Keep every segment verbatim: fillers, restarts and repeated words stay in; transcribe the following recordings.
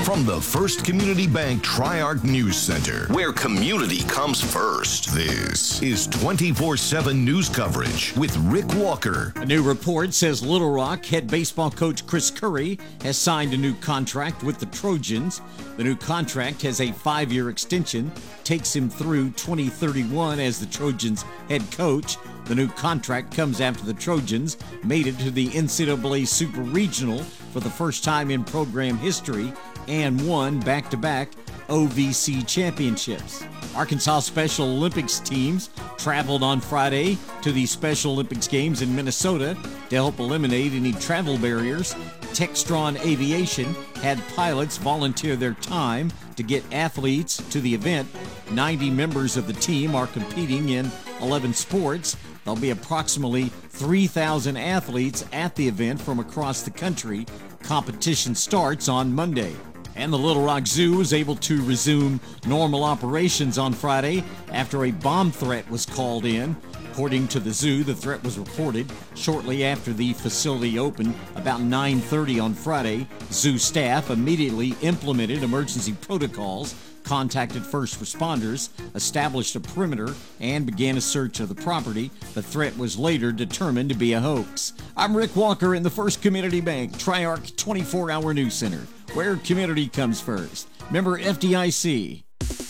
From the First Community Bank Tri-Arc News Center, where community comes first. This is twenty-four seven news coverage with Rick Walker. A new report says Little Rock head baseball coach Chris Curry has signed a new contract with the Trojans. The new contract has a five-year extension, takes him through twenty thirty-one as the Trojans head coach. The new contract comes after the Trojans made it to the N C double A Super Regional for the first time in program history and won back-to-back O V C championships. Arkansas Special Olympics teams traveled on Friday to the Special Olympics Games in Minnesota to help eliminate any travel barriers. Textron Aviation had pilots volunteer their time to get athletes to the event. ninety members of the team are competing in eleven sports. There'll be approximately three thousand athletes at the event from across the country. Competition starts on Monday. And the Little Rock Zoo was able to resume normal operations on Friday after a bomb threat was called in. According to the zoo, the threat was reported shortly after the facility opened about nine thirty on Friday. Zoo staff immediately implemented emergency protocols, contacted first responders, established a perimeter, and began a search of the property. The threat was later determined to be a hoax. I'm Rick Walker in the First Community Bank Tri-Arc twenty-four hour News Center, where community comes first. Member F D I C.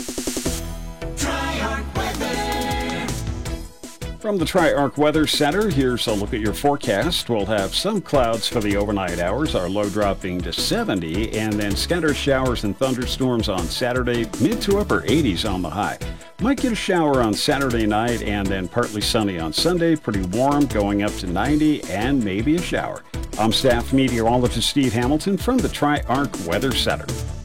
Tri-Arc Weather. From the Tri-Arc Weather Center, here's a look at your forecast. We'll have some clouds for the overnight hours, our low dropping to seventy, and then scattered showers and thunderstorms on Saturday, mid to upper eighties on the high. Might get a shower on Saturday night and then partly sunny on Sunday, pretty warm, going up to ninety, and maybe a shower. I'm staff meteorologist Steve Hamilton from the Tri-Arc Weather Center.